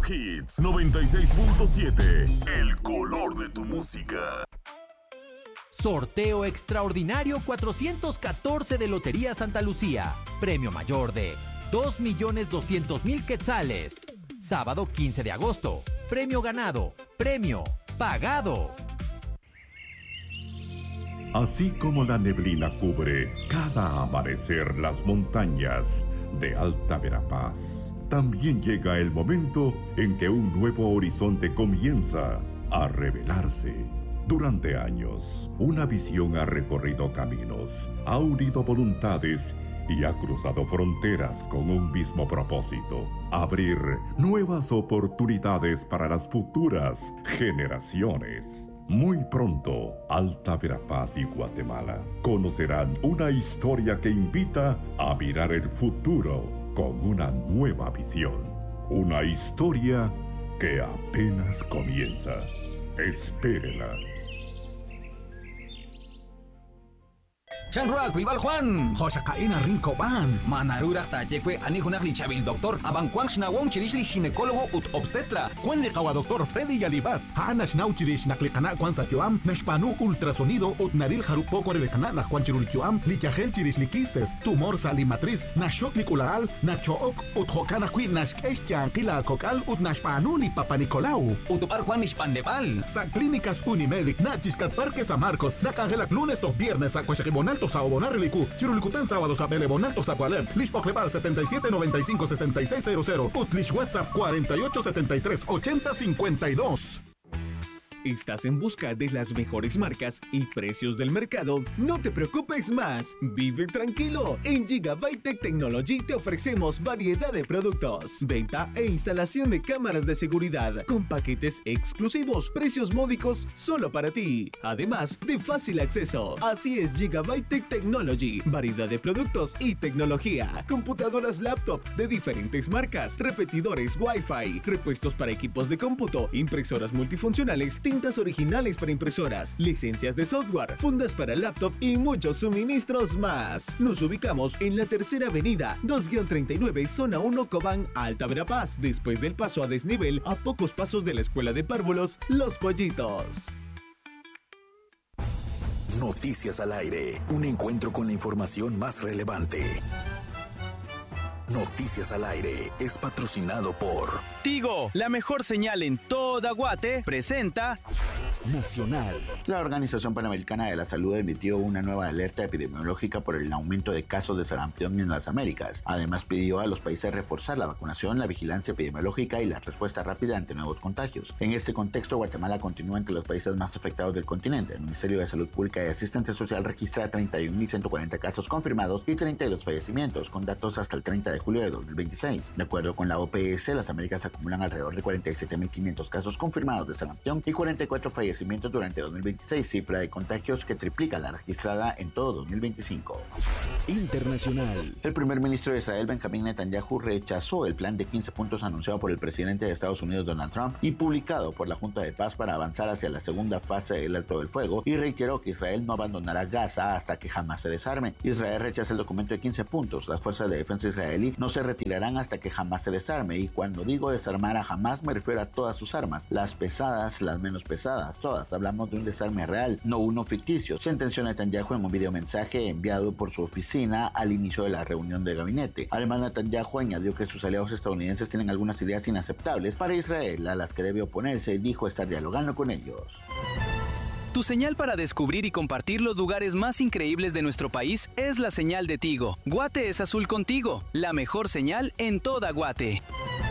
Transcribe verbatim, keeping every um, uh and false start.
Hits noventa y seis punto siete, el color de tu música. Sorteo extraordinario cuatrocientos catorce de Lotería Santa Lucía. Premio mayor de dos millones doscientos mil quetzales. Sábado quince de agosto. Premio ganado. Premio pagado. Así como la neblina cubre cada amanecer las montañas de Alta Verapaz, también llega el momento en que un nuevo horizonte comienza a revelarse. Durante años, una visión ha recorrido caminos, ha unido voluntades y ha cruzado fronteras con un mismo propósito: abrir nuevas oportunidades para las futuras generaciones. Muy pronto, Alta Verapaz y Guatemala conocerán una historia que invita a mirar el futuro con una nueva visión. Una historia que apenas comienza. Espérela. Chanruak, Bilbal Juan. Joshakaina Rincoban. Manarurak Tayekwe, Anihunak Lichabil Doctor, Abankwang Shnawong Chirishli Ginecólogo ut Obstetra. Juan Licawa Doctor Freddy Yalibat. Hanash Nauchirish Naklikana Kwan Satioam, Nashpanu Ultrasonido ut Naril Harupoko Rekana Nakwan Chirulkioam, Lichagen Chirishlikistes, Tumor Salimatriz, Nashoklikulaal, Nachook ut Hokanakwi Nashkeshtian Kila Kokal ut Nashpanu Li Papa Nicolau. Utupar Juan Nishpandepal. Sa Clínicas Unimedic, Nachiscat Parque San Marcos, Nakangelak lunes to viernes a Cuachibonal. Sao Bonariliku, Chirulikutan sábados a Bele Bonalto Zagualem, Lishpoclebar setenta y siete noventa y cinco sesenta y seis cero cero, Utlish WhatsApp cuarenta y ocho setenta y tres ochenta cincuenta y dos. ¿Estás en busca de las mejores marcas y precios del mercado? No te preocupes más. Vive tranquilo. En Gigabyte Tech Technology te ofrecemos variedad de productos, venta e instalación de cámaras de seguridad con paquetes exclusivos, precios módicos solo para ti. Además de fácil acceso. Así es Gigabyte Tech Technology. Variedad de productos y tecnología. Computadoras laptop de diferentes marcas, repetidores Wi-Fi, repuestos para equipos de cómputo, impresoras multifuncionales, tintas originales para impresoras, licencias de software, fundas para laptop y muchos suministros más. Nos ubicamos en la Tercera Avenida, dos treinta y nueve, Zona uno, Cobán, Alta Verapaz, después del paso a desnivel, a pocos pasos de la Escuela de Párvulos, Los Pollitos. Noticias al aire, un encuentro con la información más relevante. Noticias al aire es patrocinado por Tigo, la mejor señal en toda Guate, presenta Nacional. La Organización Panamericana de la Salud emitió una nueva alerta epidemiológica por el aumento de casos de sarampión en las Américas. Además, pidió a los países reforzar la vacunación, la vigilancia epidemiológica y la respuesta rápida ante nuevos contagios. En este contexto, Guatemala continúa entre los países más afectados del continente. El Ministerio de Salud Pública y Asistencia Social registra treinta y un mil ciento cuarenta casos confirmados y treinta y dos fallecimientos, con datos hasta el treinta de julio de dos mil veintiséis. De acuerdo con la O P S, las Américas acumulan alrededor de cuarenta y siete mil quinientos casos confirmados de sarampión y cuarenta y cuatro fallecimientos durante dos mil veintiséis, cifra de contagios que triplica la registrada en todo dos mil veinticinco. Internacional. El primer ministro de Israel, Benjamín Netanyahu, rechazó el plan de quince puntos anunciado por el presidente de Estados Unidos, Donald Trump, y publicado por la Junta de Paz para avanzar hacia la segunda fase del alto del fuego, y reiteró que Israel no abandonará Gaza hasta que jamás se desarme. Israel rechaza el documento de quince puntos. Las fuerzas de defensa israelí no se retirarán hasta que jamás se desarme, y cuando digo desarmar a jamás me refiero a todas sus armas, las pesadas, las menos pesadas, todas. Hablamos de un desarme real, no uno ficticio, sentenció Netanyahu en un videomensaje enviado por su oficina al inicio de la reunión de gabinete. Además, Netanyahu añadió que sus aliados estadounidenses tienen algunas ideas inaceptables para Israel, a las que debe oponerse, y dijo estar dialogando con ellos. Tu señal para descubrir y compartir los lugares más increíbles de nuestro país es la señal de Tigo. Guate es azul contigo, la mejor señal en toda Guate.